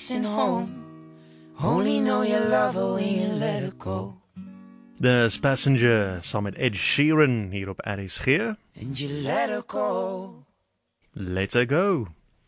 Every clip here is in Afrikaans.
missing home. Only know you love her when you let her go. The Passenger, saam met Ed Sheeran hier op RSG. And you let her go. Let her go.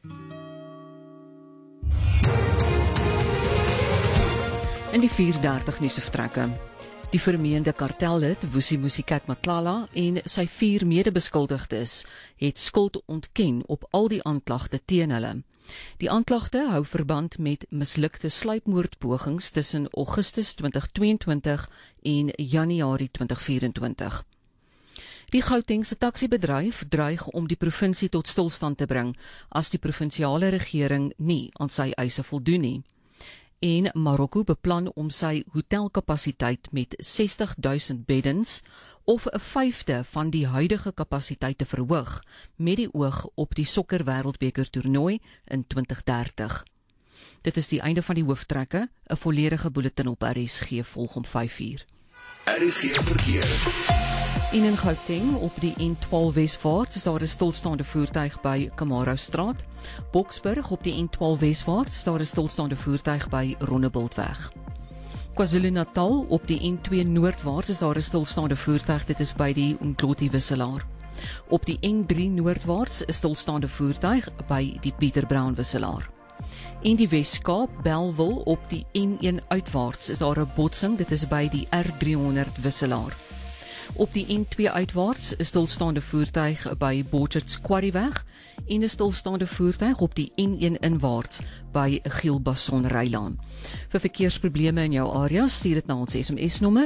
In die 4:30 nuus vertrekke. Die vermeende kartellid Vusi Musikat Matlala en sy 4 mede-beskuldigdes het skuld ontken op al die aanklagte teen hulle. Die aanklagte hou verband met mislukte sluipmoordpogings tussen Augustus 2022 en Januarie 2024. Die Gautengse taksibedryf dreig om die provinsie tot stilstand te bring as die provinsiale regering nie aan sy eise voldoen nie. En Marokko beplan om sy hotelkapasiteit met 60.000 beddens of 1/5 van die huidige kapasiteit te verhoog met die oog op die sokker wêreldbeker toernooi in 2030. Dit is die einde van die hooftrekke, 'n volledige bulletin op RSG volg om 5:00. RSG verkeer. En in Gauteng op die N12 Wesvaart is daar 'n stilstaande voertuig by Kamaroustraat. Boksburg op die N12 Wesvaart is daar 'n stilstaande voertuig by Rondebultweg. KwaZulu-Natal op die N2 Noordwaarts is daar 'n stilstaande voertuig, dit is by die Umdloti wisselaar. Op die N3 Noordwaarts is stilstaande voertuig by die Pieter Brown wisselaar. In die Weskaap, Bellville op die N1 uitwaarts is daar 'n botsing, dit is by die R300 wisselaar. Op die N2 uitwaarts is stilstaande voertuig by Borchards Quarrieweg en 'n stilstaande voertuig op die N1 inwaarts by Gielbasson Rylaan. Vir verkeersprobleme in jou area, stuur dit na ons SMS-nommer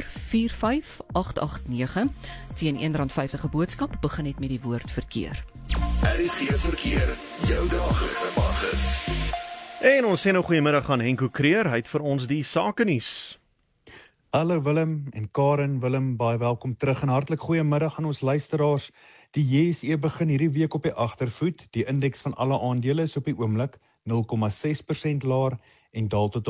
45889 teen R1.50 'n boodskap, begin net met die woord verkeer. RSG verkeer, jou daaglikse paggids. En ons sê nou goeiemiddag aan Henko Creer, hy het vir ons die sakenuus. Hallo Willem en Karen, Willem, baie welkom terug en hartlik goeiemiddag aan ons luisteraars. Die JSE begin hierdie week op die agtervoet. Die indeks van alle aandele is op die oomblik 0,6% laer en daal tot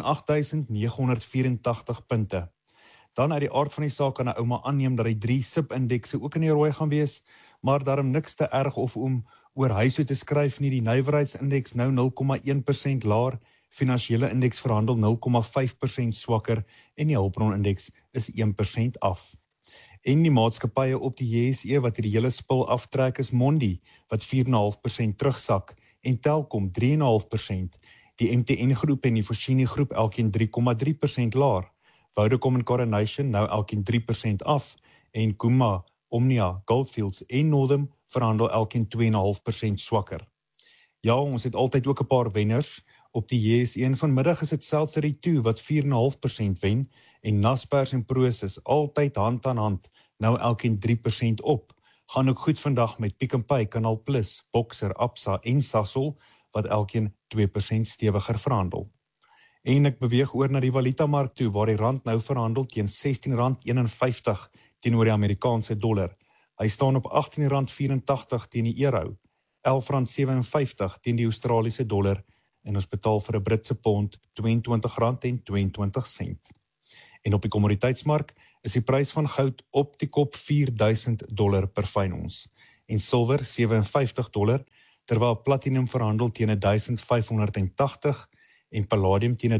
108.984 punte. Dan uit die aard van die saak kan 'n ouma aanneem dat die 3 SIP-indekse ook in die rooi gaan wees, maar daarom niks te erg of om oor huis toe te skryf nie. Die nywerheidsindeks nou 0,1% laer, finansiële indeks verhandel 0,5% swakker en die hulpbronindeks is 1% af. En die maatskappye op die JSE wat hierdie hele spul aftrek is Mondi wat 4,5% terugsak en Telkom 3,5%. Die MTN groep en die Foschini groep elkeen 3,3% laer. Vodacom en Coronation nou elkeen 3% af en Kuma, Omnia, Goldfields en Northam verhandel elkeen 2,5% swakker. Ja, ons het altyd ook 'n paar wenners. Op die JSE en vanmiddag is dit South32 wat 4,5% wen en Naspers en Prosus altyd hand aan hand, nou elkeen 3% op. Gaan ook goed vandag met Pick n Pay, Canal Plus, Boxer, Absa en Sasol wat elkeen 2% stewiger verhandel. En ek beweeg oor na die valutamark toe waar die rand nou verhandel teen R16,51 teenoor die Amerikaanse dollar. Hy staan op R18,84 teen die euro, R11,57 teen die Australiese dollar en ons betaal vir 'n Britse pond R22,22. En op die kommoditeitsmark is die prys van goud op die kop $4,000 per fyn ons en silwer $57, terwyl platinum verhandel teen $1,580 en palladium teen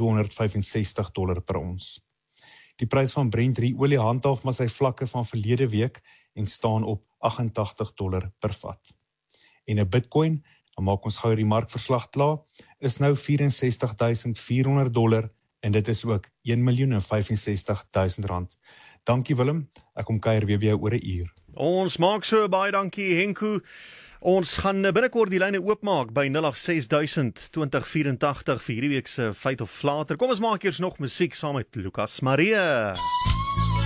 $1,265 per ons. Die prys van Brent olie handhaaf maar sy vlakke van verlede week en staan op $88 per vat. En 'n Bitcoin, dan maak ons gou die markverslag klaar, is nou $64,400 en dit is ook R1,065,000. Dankie Willem, ek kom kuier weer by jou oor 'n uur. Ons maak so, baie dankie Henko. Ons gaan binnekort die lyne oopmaak by 086 2084 vir hierdie week se Feit of Flater. Kom ons maak eers nog musiek saam met Lucas Marie.